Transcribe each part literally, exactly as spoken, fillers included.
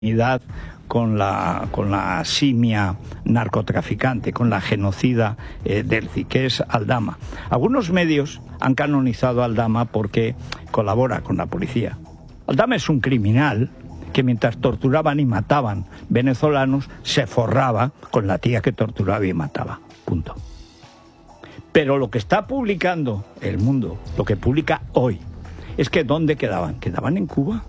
con la, con la simia narcotraficante, con la genocida eh, Delcy, que es Aldama. Algunos medios han canonizado a Aldama porque colabora con la policía. Aldama es un criminal que mientras torturaban y mataban venezolanos, se forraba con la tía que torturaba y mataba. Punto. Pero lo que está publicando El Mundo, lo que publica hoy, es que ¿dónde quedaban? ¿Quedaban en Cuba?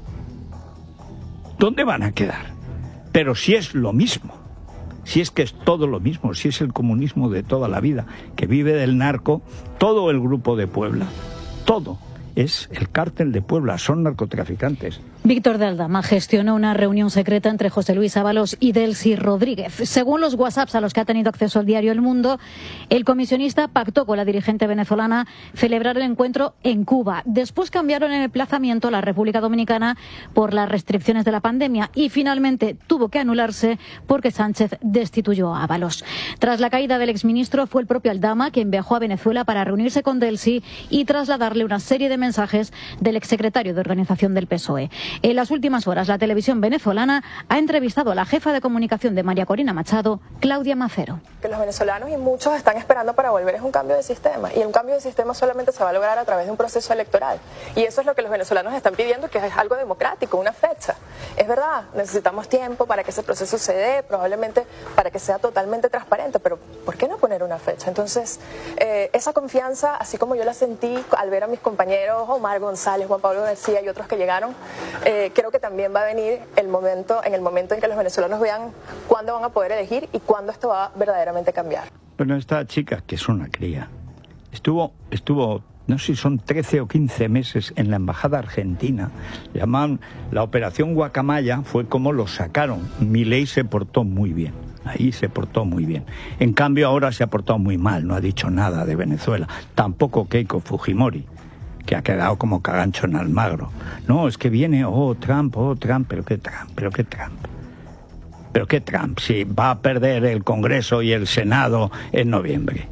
¿Dónde van a quedar? Pero si es lo mismo, si es que es todo lo mismo, si es el comunismo de toda la vida, que vive del narco, todo el grupo de Puebla, todo es el cártel de Puebla, son narcotraficantes. Víctor de Aldama gestionó una reunión secreta entre José Luis Ábalos y Delcy Rodríguez. Según los WhatsApps a los que ha tenido acceso el diario El Mundo, el comisionista pactó con la dirigente venezolana celebrar el encuentro en Cuba. Después cambiaron el emplazamiento a la República Dominicana por las restricciones de la pandemia y finalmente tuvo que anularse porque Sánchez destituyó a Ábalos. Tras la caída del exministro, fue el propio Aldama quien viajó a Venezuela para reunirse con Delcy y trasladarle una serie de mensajes del exsecretario de Organización del P S O E. En las últimas horas, la televisión venezolana ha entrevistado a la jefa de comunicación de María Corina Machado, Claudia Macero. Que los venezolanos y muchos están esperando para volver es un cambio de sistema, y un cambio de sistema solamente se va a lograr a través de un proceso electoral, y eso es lo que los venezolanos están pidiendo, que es algo democrático, una fecha. Es verdad, necesitamos tiempo para que ese proceso se dé, probablemente para que sea totalmente transparente, pero ¿por qué no poner una fecha? Entonces, eh, esa confianza, así como yo la sentí al ver a mis compañeros Omar González, Juan Pablo García y otros que llegaron, eh, creo que también va a venir el momento, en el momento en que los venezolanos vean cuándo van a poder elegir y cuándo esto va verdaderamente a cambiar. Bueno, esta chica, que es una cría, estuvo, estuvo, no sé si son trece o quince meses en la embajada argentina. Llaman la operación Guacamaya, fue como lo sacaron. Milei se portó muy bien, ahí se portó muy bien. En cambio ahora se ha portado muy mal, no ha dicho nada de Venezuela. Tampoco Keiko Fujimori, que ha quedado como cagancho en Almagro. No, es que viene, oh, Trump, oh, Trump, pero qué Trump, pero qué Trump. Pero qué Trump, si va a perder el Congreso y el Senado en noviembre.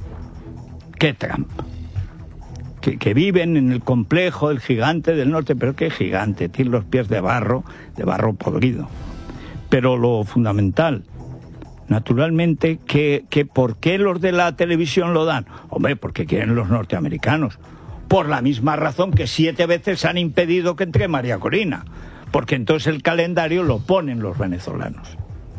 ¿Qué Trump? Que, que viven en el complejo del gigante del norte, pero qué gigante, tiene los pies de barro, de barro podrido. Pero lo fundamental, naturalmente, que, que ¿por qué los de la televisión lo dan? Hombre, porque quieren los norteamericanos. Por la misma razón que siete veces han impedido que entre María Corina, porque entonces el calendario lo ponen los venezolanos.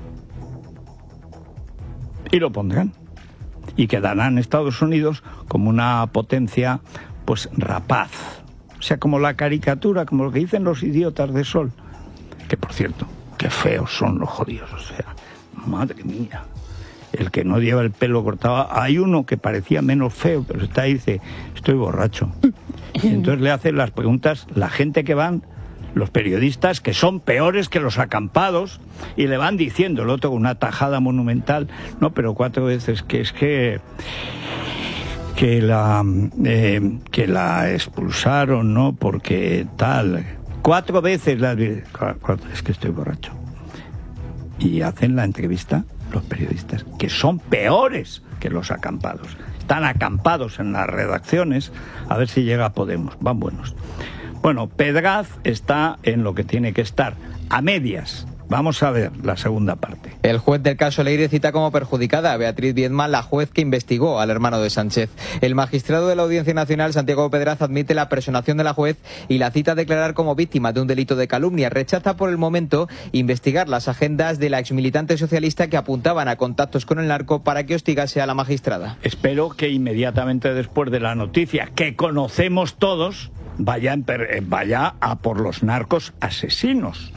Y lo pondrán. Y quedarán Estados Unidos como una potencia, pues, rapaz. O sea, como la caricatura, como lo que dicen los idiotas de Sol. Que, por cierto, qué feos son los jodidos, o sea, madre mía. El que no lleva el pelo cortado, hay uno que parecía menos feo, pero está ahí y dice, estoy borracho. Y entonces le hacen las preguntas la gente que van, los periodistas, que son peores que los acampados, y le van diciendo, el otro una tajada monumental, no, pero cuatro veces, que es que que la eh, que la expulsaron, ¿no? Porque tal, cuatro veces la, es que estoy borracho. Y hacen la entrevista los periodistas, que son peores que los acampados. Están acampados en las redacciones, a ver si llega Podemos, van buenos. Bueno, Pedraz está en lo que tiene que estar, a medias. Vamos a ver la segunda parte. El juez del caso Leire cita como perjudicada a Beatriz Viedma, la juez que investigó al hermano de Sánchez. El magistrado de la Audiencia Nacional, Santiago Pedraz, admite la personación de la juez y la cita a declarar como víctima de un delito de calumnia. Rechaza por el momento investigar las agendas de la exmilitante socialista que apuntaban a contactos con el narco para que hostigase a la magistrada. Espero que inmediatamente después de la noticia que conocemos todos, vaya, vaya a por los narcos asesinos.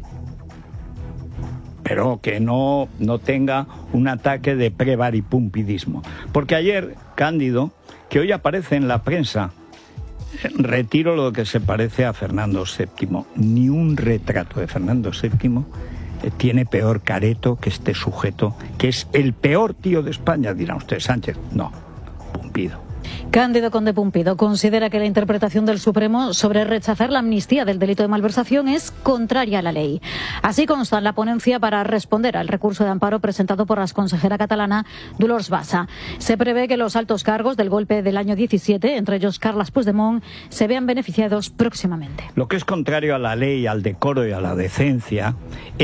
Pero que no, no tenga un ataque de prevaripumpidismo. Porque ayer, Cándido, que hoy aparece en la prensa, retiro lo que se parece a Fernando séptimo. Ni un retrato de Fernando séptimo eh, tiene peor careto que este sujeto, que es el peor tío de España, dirán ustedes, Sánchez. No, Pumpido. Cándido Conde Pumpido considera que la interpretación del Supremo sobre rechazar la amnistía del delito de malversación es contraria a la ley. Así consta en la ponencia para responder al recurso de amparo presentado por la consejera catalana Dolors Bassa. Se prevé que los altos cargos del golpe del año diecisiete, entre ellos Carles Puigdemont, se vean beneficiados próximamente. Lo que es contrario a la ley, al decoro y a la decencia